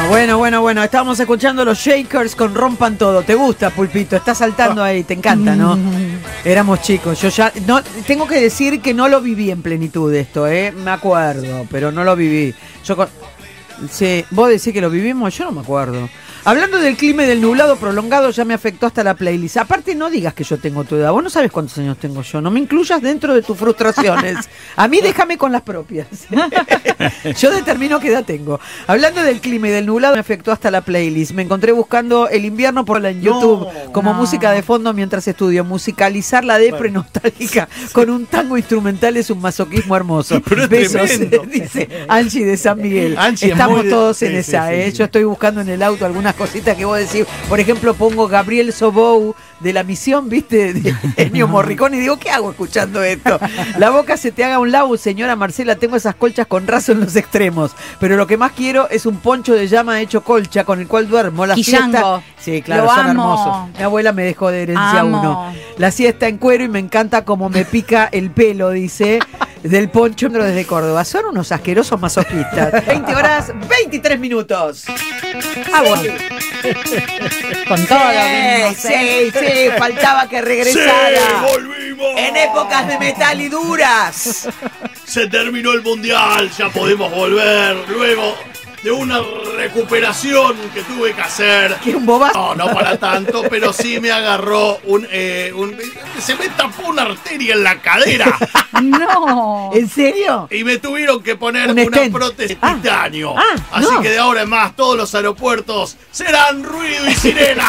Bueno. Estábamos escuchando los Shakers con Rompan Todo. ¿Te gusta, Pulpito? Estás saltando ahí, te encanta, ¿no? Éramos chicos. Yo ya no tengo que decir que no lo viví en plenitud esto, me acuerdo, pero no lo viví. Sí, vos decís que lo vivimos, yo no me acuerdo. Hablando del clima y del nublado prolongado, ya me afectó hasta la playlist. Aparte, no digas que yo tengo tu edad. Vos no sabes cuántos años tengo yo. No me incluyas dentro de tus frustraciones. A mí déjame con las propias. Yo determino qué edad tengo. Hablando del clima y del nublado, me afectó hasta la playlist. Me encontré buscando El invierno por la en YouTube como música de fondo mientras estudio. Musicalizar la depre nostálgica con un tango instrumental es un masoquismo hermoso. Besos, dice Angie de San Miguel. Estamos todos en esa. Yo estoy buscando en el auto algunas cositas que vos decís. Por ejemplo, pongo Gabriel Sobou de La Misión, ¿viste? De Ennio Morricone, y digo, ¿qué hago escuchando esto? La boca se te haga a un lado, señora Marcela, tengo esas colchas con raso en los extremos, pero lo que más quiero es un poncho de llama hecho colcha con el cual duermo. La siesta, sí, claro, lo son amo. Hermosos. Mi abuela me dejó de herencia uno. La siesta en cuero y me encanta como me pica el pelo, dice, del poncho desde Córdoba. Son unos asquerosos masoquistas. 20 horas, 23 minutos. Bueno. Con todo lo mismo. Sí, faltaba que regresara. ¡Sí, volvimos! En épocas de metal y duras. Se terminó el mundial, ya podemos volver luego de una recuperación que tuve que hacer. ¿Qué, un bobazo? No para tanto, pero sí me agarró se me tapó una arteria en la cadera. No. ¿En serio? Y me tuvieron que poner Un una stent. prótesis de titanio. Así no. que de ahora en más todos los aeropuertos serán ruido y sirena.